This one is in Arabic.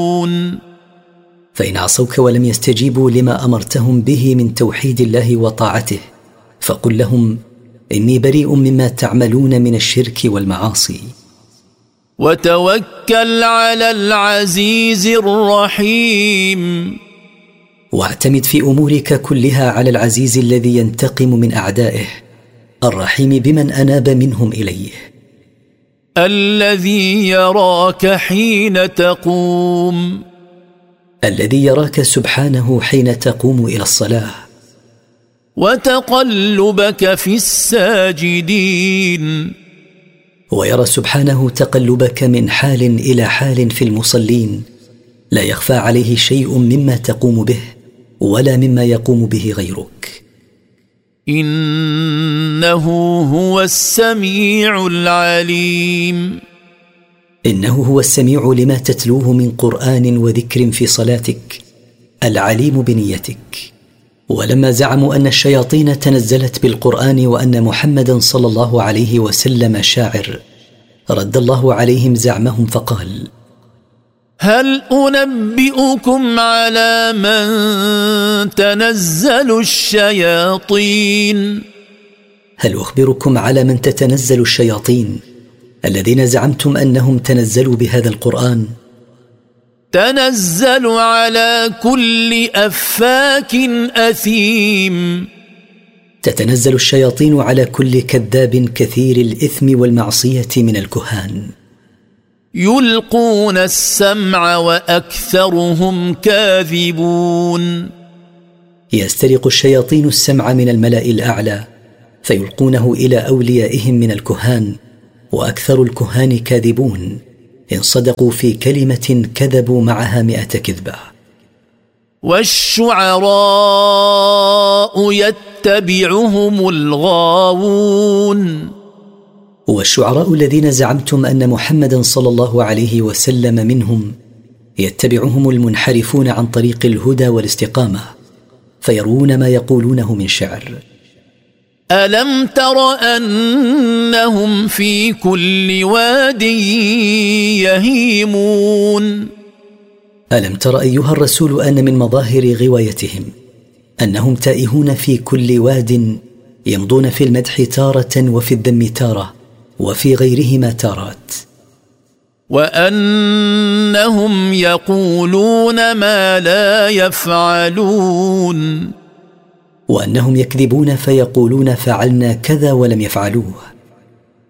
فإن عصوك ولم يستجيبوا لما أمرتهم به من توحيد الله وطاعته فقل لهم إني بريء مما تعملون من الشرك والمعاصي. وتوكل على العزيز الرحيم. واعتمد في أمورك كلها على العزيز الذي ينتقم من أعدائه الرحيم بمن أناب منهم إليه. الذي يراك حين تقوم. الذي يراك سبحانه حين تقوم إلى الصلاة. وتقلبك في الساجدين. ويرى سبحانه تقلبك من حال إلى حال في المصلين لا يخفى عليه شيء مما تقوم به ولا مما يقوم به غيرك. إنه هو السميع العليم. إنه هو السميع لما تتلوه من قرآن وذكر في صلاتك العليم بنيتك. ولما زعموا أن الشياطين تنزلت بالقرآن وأن محمدا صلى الله عليه وسلم شاعر رد الله عليهم زعمهم فقال: هل أنبئكم على من تنزل الشياطين؟ هل أخبركم على من تتنزل الشياطين الذين زعمتم أنهم تنزلوا بهذا القرآن؟ تنزل على كل أفاك أثيم. تتنزل الشياطين على كل كذاب كثير الإثم والمعصية من الكهان. يلقون السمع وأكثرهم كاذبون. يسترق الشياطين السمع من الملأ الأعلى فيلقونه إلى أوليائهم من الكهان وأكثر الكهان كاذبون إن صدقوا في كلمة كذبوا معها 100 كذبة. والشعراء يتبعهم الغاوون. والشعراء الذين زعمتم أن محمدا صلى الله عليه وسلم منهم يتبعهم المنحرفون عن طريق الهدى والاستقامة فيروون ما يقولونه من شعر. ألم تر أنهم في كل واد يهيمون. ألم تر أيها الرسول أن من مظاهر غوايتهم أنهم تائهون في كل واد يمضون في المدح تارة وفي الذم تارة وفي غيرهما تارات. وأنهم يقولون ما لا يفعلون. وأنهم يكذبون فيقولون فعلنا كذا ولم يفعلوه.